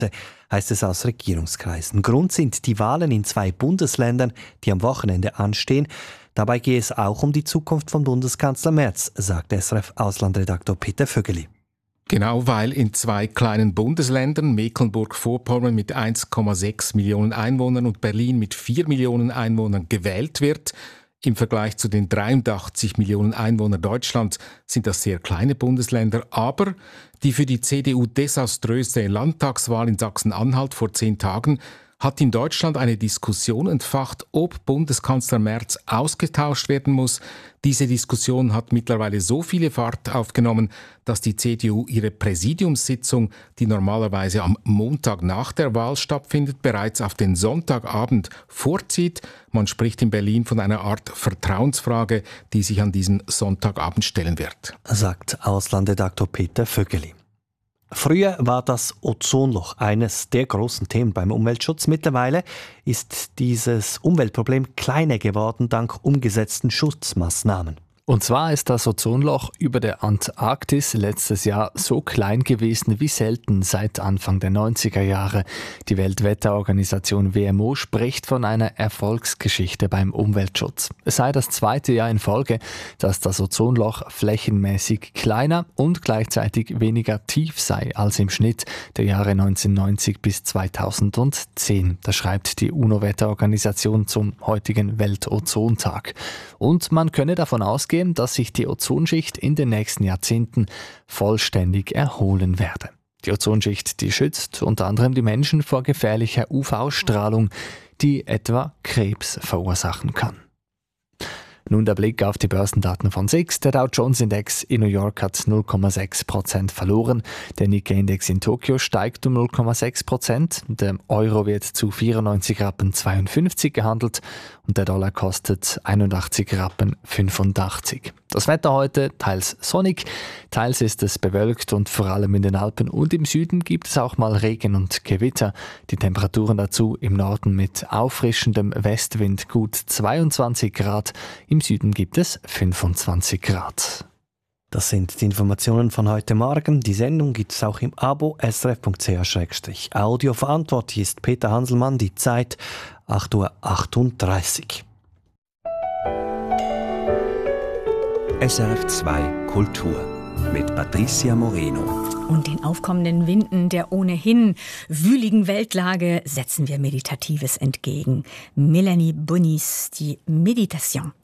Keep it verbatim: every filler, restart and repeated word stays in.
heißt es aus Regierungskreisen. Grund sind die Wahlen in zwei Bundesländern, die am Wochenende anstehen. Dabei gehe es auch um die Zukunft von Bundeskanzler Merz, sagt S R F-Auslandredaktor Peter Vögeli. Genau, weil in zwei kleinen Bundesländern, Mecklenburg-Vorpommern mit eins Komma sechs Millionen Einwohnern und Berlin mit vier Millionen Einwohnern gewählt wird. Im Vergleich zu den dreiundachtzig Millionen Einwohnern Deutschlands sind das sehr kleine Bundesländer, aber die für die C D U desaströse Landtagswahl in Sachsen-Anhalt vor zehn Tagen hat in Deutschland eine Diskussion entfacht, ob Bundeskanzler Merz ausgetauscht werden muss. Diese Diskussion hat mittlerweile so viele Fahrt aufgenommen, dass die C D U ihre Präsidiumssitzung, die normalerweise am Montag nach der Wahl stattfindet, bereits auf den Sonntagabend vorzieht. Man spricht in Berlin von einer Art Vertrauensfrage, die sich an diesem Sonntagabend stellen wird, sagt Auslandredaktor Peter Vögeli. Früher war das Ozonloch eines der großen Themen beim Umweltschutz. Mittlerweile ist dieses Umweltproblem kleiner geworden dank umgesetzten Schutzmaßnahmen. Und zwar ist das Ozonloch über der Antarktis letztes Jahr so klein gewesen wie selten seit Anfang der neunziger Jahre. Die Weltwetterorganisation W M O spricht von einer Erfolgsgeschichte beim Umweltschutz. Es sei das zweite Jahr in Folge, dass das Ozonloch flächenmäßig kleiner und gleichzeitig weniger tief sei als im Schnitt der Jahre neunzehnhundertneunzig bis zweitausendzehn. Das schreibt die UNO-Wetterorganisation zum heutigen Weltozontag. Und man könne davon ausgehen, dass sich die Ozonschicht in den nächsten Jahrzehnten vollständig erholen werde. Die Ozonschicht, die schützt unter anderem die Menschen vor gefährlicher U V-Strahlung, die etwa Krebs verursachen kann. Nun der Blick auf die Börsendaten von S I X. Der Dow Jones Index in New York hat null Komma sechs Prozent verloren. Der Nikkei-Index in Tokio steigt um null Komma sechs Prozent. Der Euro wird zu vierundneunzig Rappen zweiundfünfzig gehandelt und der Dollar kostet einundachtzig Rappen fünfundachtzig. Das Wetter heute teils sonnig, teils ist es bewölkt und vor allem in den Alpen und im Süden gibt es auch mal Regen und Gewitter. Die Temperaturen dazu im Norden mit auffrischendem Westwind gut zweiundzwanzig Grad, im Süden gibt es fünfundzwanzig Grad. Das sind die Informationen von heute Morgen. Die Sendung gibt es auch im Abo s r f punkt c h slash audio. Verantwortlich ist Peter Hanselmann. Die Zeit acht Uhr achtunddreißig. S R F zwei Kultur mit Patricia Moreno. Und den aufkommenden Winden der ohnehin wühligen Weltlage setzen wir Meditatives entgegen. Melanie Bonis, die Meditation.